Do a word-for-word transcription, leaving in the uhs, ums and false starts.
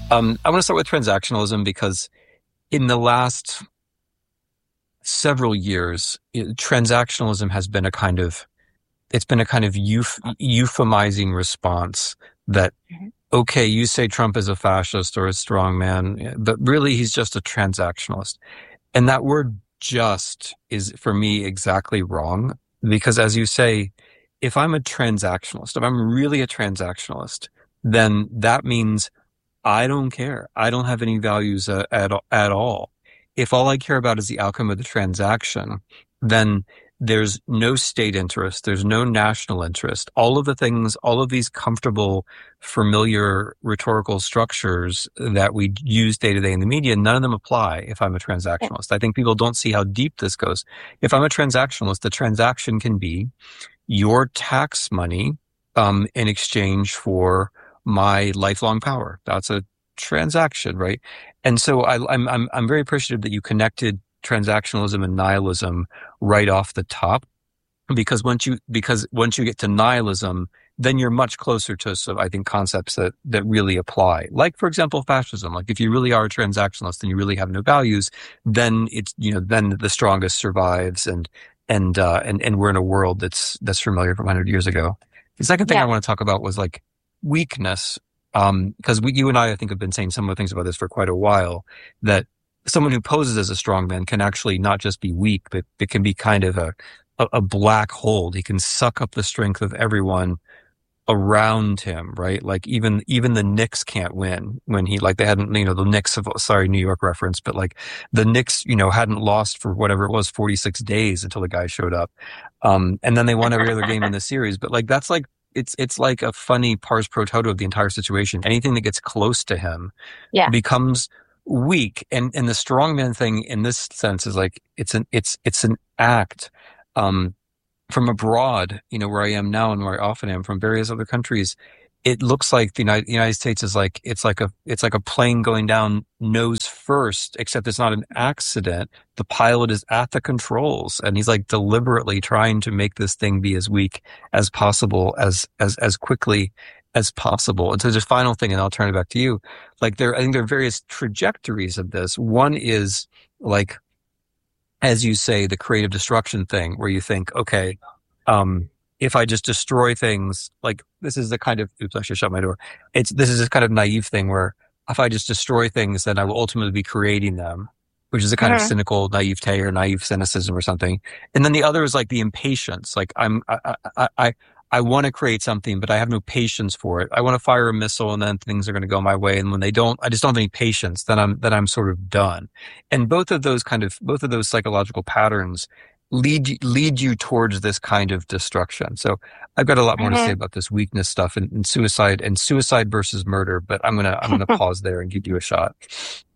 Um, I want to start with transactionalism because in the last several years, it, transactionalism has been a kind of, it's been a kind of euph- euphemizing response that, okay, you say Trump is a fascist or a strongman, but really he's just a transactionalist. And that word just is for me exactly wrong because as you say, if I'm a transactionalist, if I'm really a transactionalist, then that means I don't care. I don't have any values uh, at at all. If all I care about is the outcome of the transaction, then there's no state interest. There's no national interest. All of the things, all of these comfortable, familiar rhetorical structures that we use day to day in the media, none of them apply if I'm a transactionalist. I think people don't see how deep this goes. If I'm a transactionalist, the transaction can be your tax money um, in exchange for my lifelong power. That's a transaction, right? And so I, I'm I'm I'm very appreciative that you connected transactionalism and nihilism right off the top, because once you because once you get to nihilism, then you're much closer to so I think concepts that that really apply. Like for example, fascism. Like if you really are a transactionalist and you really have no values, then it's you know then the strongest survives, and and uh, and and we're in a world that's that's familiar from one hundred years ago. The second thing Yeah. I want to talk about was like weakness, um, because we, you and I, I think, have been saying similar things about this for quite a while, that someone who poses as a strongman can actually not just be weak, but it can be kind of a, a, a black hole. He can suck up the strength of everyone around him, right? Like even, even the Knicks can't win when he, like they hadn't, you know, the Knicks of, sorry, New York reference, but like the Knicks, you know, hadn't lost for whatever it was, forty-six days until the guy showed up. Um, and then they won every other game in the series. But like, that's like, it's, it's like a funny pars pro toto of the entire situation. Anything that gets close to him Yeah. becomes weak. And, and the strongman thing in this sense is like, it's an, it's, it's an act, um, from abroad, you know, where I am now and where I often am from various other countries. It looks like the United, the United States is like, it's like a, it's like a plane going down nose first, except it's not an accident. The pilot is at the controls and he's like deliberately trying to make this thing be as weak as possible, as, as, as quickly as possible. And so the final thing, and I'll turn it back to you. Like there, I think there are various trajectories of this. One is like, as you say, the creative destruction thing where you think, okay, um, if I just destroy things, like this is the kind of, oops, I should shut my door. It's, this is this kind of naive thing where if I just destroy things, then I will ultimately be creating them, which is a kind Mhm. of cynical naivete or naive cynicism or something. And then the other is like the impatience. Like I'm, I, I, I, I want to create something, but I have no patience for it. I want to fire a missile and then things are going to go my way. And when they don't, I just don't have any patience. Then I'm, then I'm sort of done. And both of those kind of, both of those psychological patterns lead, lead you towards this kind of destruction. So I've got a lot more to say Mhm. about this weakness stuff and, and suicide and suicide versus murder, but I'm going to, I'm going to pause there and give you a shot.